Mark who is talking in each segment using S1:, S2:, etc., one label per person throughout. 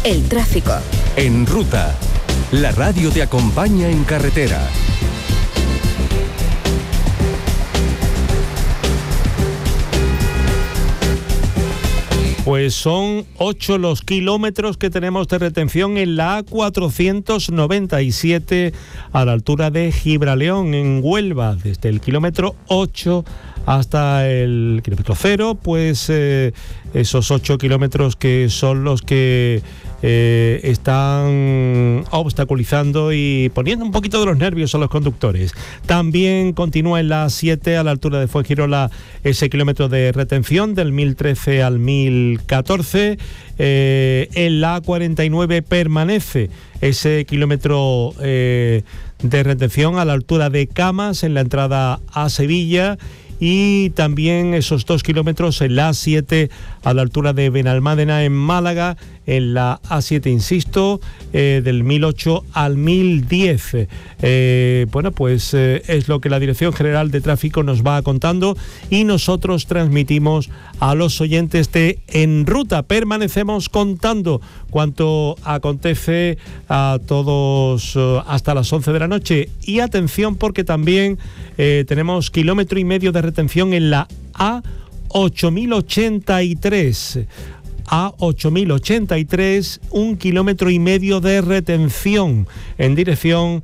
S1: El tráfico.
S2: En Ruta, la radio te acompaña en carretera.
S3: Pues son 8 los kilómetros que tenemos de retención en la A497 a la altura de Gibraleón, en Huelva, desde el kilómetro 8 hasta el kilómetro 0, pues esos 8 kilómetros que son los que están obstaculizando y poniendo un poquito de los nervios a los conductores. También continúa en la A7 a la altura de Fuengirola ese kilómetro de retención del 1013 al 1014. En la A49 permanece ese kilómetro de retención a la altura de Camas en la entrada a Sevilla. Y también esos 2 kilómetros en la A7 a la altura de Benalmádena en Málaga, en la A7, insisto, del 1008 al 1010. Bueno, pues es lo que la Dirección General de Tráfico nos va contando y nosotros transmitimos a los oyentes de En Ruta. Permanecemos contando cuanto acontece a todos hasta las 11 de la noche. Y atención, porque también tenemos 1,5 kilómetros de retención en la A8083. A8083, 1,5 kilómetros de retención en dirección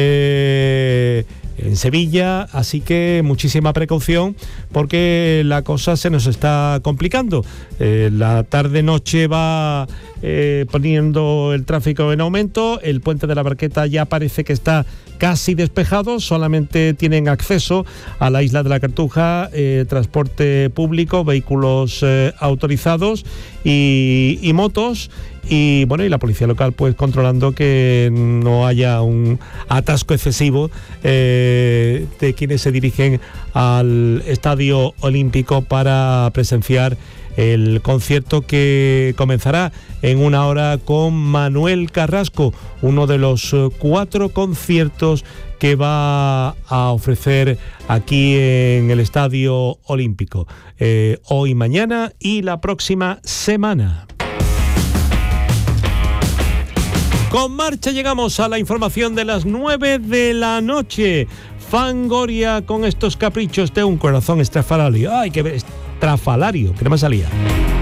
S3: en Sevilla, así que muchísima precaución porque la cosa se nos está complicando. La tarde-noche va poniendo el tráfico en aumento, el puente de la Barqueta ya parece que está casi despejado, solamente tienen acceso a la isla de la Cartuja transporte público, vehículos autorizados y motos. Y bueno, y la policía local pues controlando que no haya un atasco excesivo de quienes se dirigen al Estadio Olímpico para presenciar el concierto que comenzará en 1 hora con Manuel Carrasco, uno de los 4 conciertos que va a ofrecer aquí en el Estadio Olímpico, hoy, mañana y la próxima semana. Con marcha llegamos a la información de las 9 de la noche. Fangoria con estos caprichos de un corazón estrafalario. ¡Ay, qué estrafalario! Que no me salía.